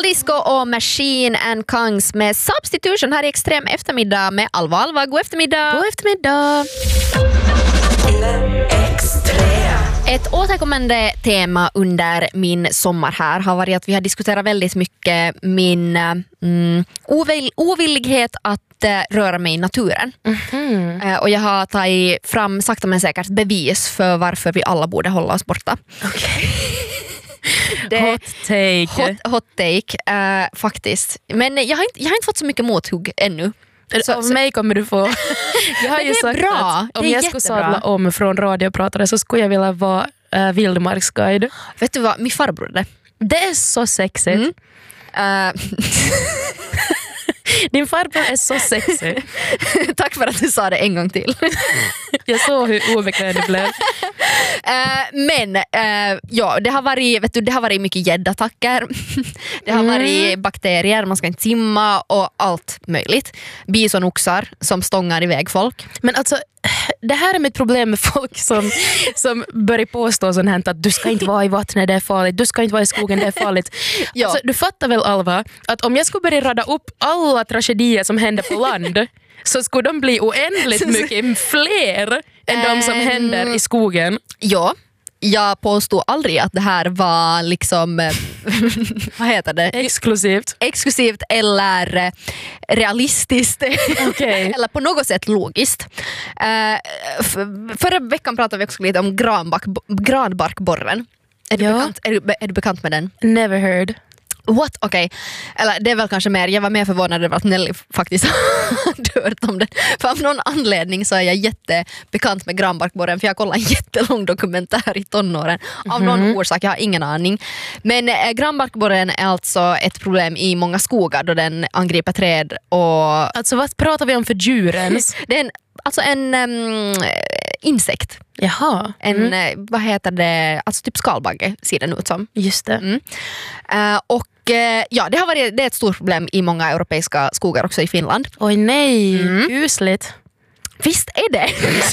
Disco och Machine and Kungs med Substitution här i Extrem eftermiddag med Alva. God eftermiddag. God eftermiddag. Ett återkommande tema under min sommar här har varit att vi har diskuterat väldigt mycket min ovillighet att röra mig i naturen. Och jag har tagit fram sakta men säkert bevis för varför vi alla borde hålla oss borta. Okay. Hot take. Faktiskt. Men jag har inte fått så mycket mothugg ännu. Av mig kommer du få. Jag har ju sagt bra. att om jag skulle sadla om från radiopratare så skulle jag vilja vara vildmarksguide. Vet du vad, min farbror det. Det är så sexigt. Din farbror är så sexig. Tack för att du sa det en gång till. Jag såg hur obekväm det blev. Ja, det har varit mycket gäddattacker. Det har varit bakterier, man ska inte simma och allt möjligt. Bisonoxar som stångar iväg folk. Men alltså, det här är mitt problem med folk som börjar påstå sånt här att du ska inte vara i vattnet, det är farligt. Du ska inte vara i skogen, det är farligt. Ja. Alltså, du fattar väl, Alva, att om jag skulle börja rada upp alla tragedier som händer på land så skulle de bli oändligt mycket fler än de som händer i skogen. Ja. Jag påstod aldrig att det här var liksom vad heter det? Exklusivt eller realistiskt. Okay. Eller på något sätt logiskt. Förra veckan pratade vi också lite om granbarkborren. Är du bekant med den? Never heard. What? Okej. Eller det är väl kanske mer. Jag var mer förvånad över att Nelly faktiskt har hört om det. För av någon anledning så är jag jättebekant med granbarkborren. För jag kollar en jättelång dokumentär i tonåren. Av någon orsak, jag har ingen aning. Men granbarkborren är alltså ett problem i många skogar då den angriper träd. Och alltså vad pratar vi om för djurens? Det är en insekt. Jaha. Vad heter det? Alltså typ skalbagge ser den ut som. Just det. Och ja, det är ett stort problem i många europeiska skogar också i Finland. Oj nej, usligt. Visst är det.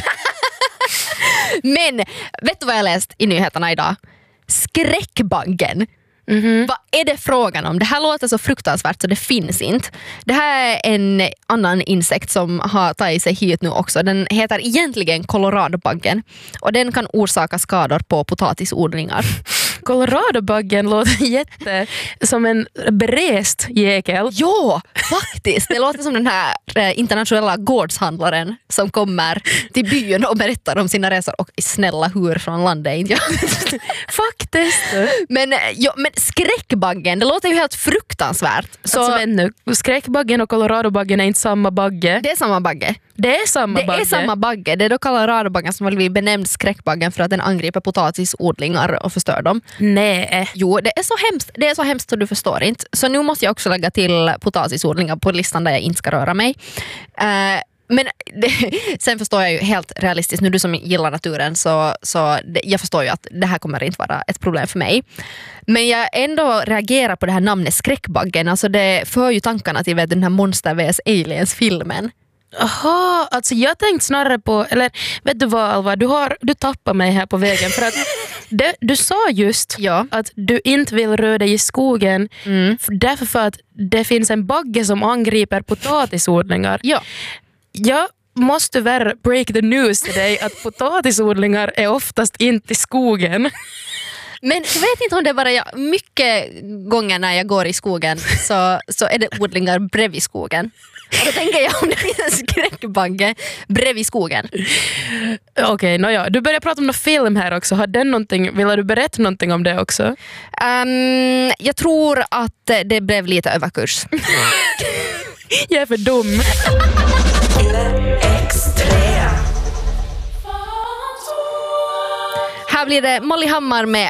Men vet du vad jag läst i nyheterna idag? Skräckbaggen. Vad är det frågan om? Det här låter så fruktansvärt så det finns inte. Det här är en annan insekt som har tagit sig hit nu också. Den heter egentligen Coloradobaggen och den kan orsaka skador på potatisodlingar. Coloradobaggen låter som en berest jäkel. Ja, faktiskt. Det låter som den här internationella gårdshandlaren som kommer till byn och berättar om sina resor. Och snälla hur från landet, inte jag. Faktiskt. Men skräckbaggen, det låter ju helt fruktansvärt. Så alltså vännu, skräckbaggen och Coloradobaggen är inte samma bagge. Det är samma bagge. Det är samma bagge. Det är då Coloradobaggen som blir benämnd skräckbaggen för att den angriper potatisodlingar och förstör dem. Nej. Jo, det är så hemskt. Det är så hemskt så du förstår inte. Så nu måste jag också lägga till potatisodlingar på listan där jag inte ska röra mig. Men sen förstår jag ju helt realistiskt, nu du som gillar naturen så jag förstår ju att det här kommer inte vara ett problem för mig. Men jag ändå reagerar på det här namnet skräckbaggen. Alltså det för ju tankarna till den här Monster vs Aliens-filmen. Aha, alltså jag tänkte snarare på, eller vet du vad Alva, du tappar mig här på vägen för att du sa just att du inte vill röra dig i skogen därför för att det finns en bagge som angriper potatisodlingar. Ja. Jag måste tyvärr break the news till dig att potatisodlingar är oftast inte i skogen. Men jag vet inte om det bara mycket gånger när jag går i skogen så är det odlingar bredvid skogen. Och då tänker jag om det finns en skräckbagge bredvid skogen. Okej, nåja. Du börjar prata om någon film här också. Har den någonting, vill du berätta någonting om det också? Jag tror att det blev lite överkurs. Jag är för dum. Här blir det Molly Hammar med